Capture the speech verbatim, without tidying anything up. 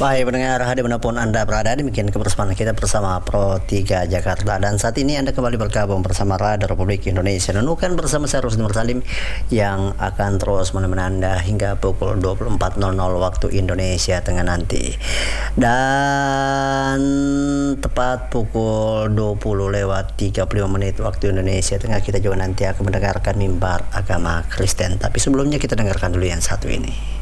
Baik pendengar, dimanapun Anda berada, demikian kebersamaan kita bersama Pro tiga Jakarta. Dan saat ini Anda kembali bergabung bersama Radio Republik Indonesia Nunukan bersama saya Rusdi Mursalim yang akan terus menemani Anda hingga pukul dua puluh empat nol nol waktu Indonesia Tengah nanti. Dan tepat pukul dua puluh lewat tiga puluh lima menit waktu Indonesia Tengah, kita juga nanti akan mendengarkan mimbar agama Kristen. Tapi sebelumnya kita dengarkan dulu yang satu ini.